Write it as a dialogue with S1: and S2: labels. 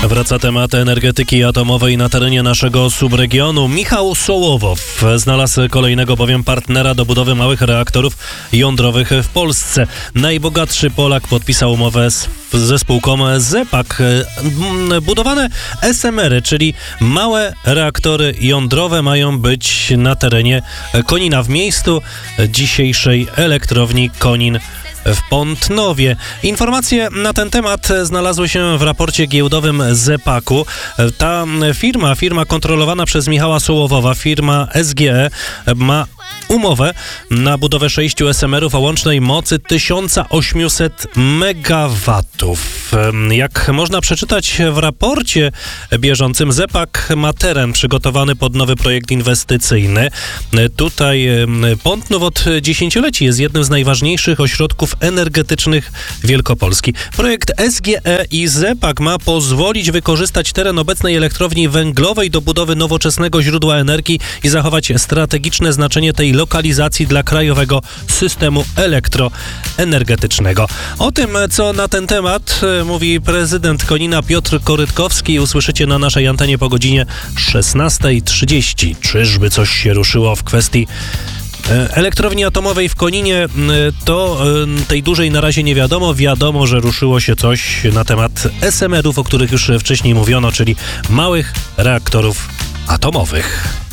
S1: Wraca temat energetyki atomowej na terenie naszego subregionu. Michał Sołowow znalazł kolejnego bowiem partnera do budowy małych reaktorów jądrowych w Polsce. Najbogatszy Polak podpisał umowę ze spółką ZE-PAK. Budowane SMR-y, czyli małe reaktory jądrowe, mają być na terenie Konina, w miejscu dzisiejszej elektrowni Konin w Pątnowie. Informacje na ten temat znalazły się w raporcie giełdowym ZE-PAK-u. Ta firma kontrolowana przez Michała Sołowowa, firma SGE, ma umowę na budowę 6 SMR-ów o łącznej mocy 1800 megawatów. Jak można przeczytać w raporcie bieżącym, ZE-PAK ma teren przygotowany pod nowy projekt inwestycyjny. Tutaj Pątnów od dziesięcioleci jest jednym z najważniejszych ośrodków energetycznych Wielkopolski. Projekt SGE i ZE-PAK ma pozwolić wykorzystać teren obecnej elektrowni węglowej do budowy nowoczesnego źródła energii i zachować strategiczne znaczenie tej lokalizacji dla krajowego systemu elektroenergetycznego. O tym, co na ten temat mówi prezydent Konina Piotr Korytkowski, usłyszycie na naszej antenie po godzinie 16:30. Czyżby coś się ruszyło w kwestii elektrowni atomowej w Koninie? To tej dużej na razie nie wiadomo. Wiadomo, że ruszyło się coś na temat SMR-ów, o których już wcześniej mówiono, czyli małych reaktorów atomowych.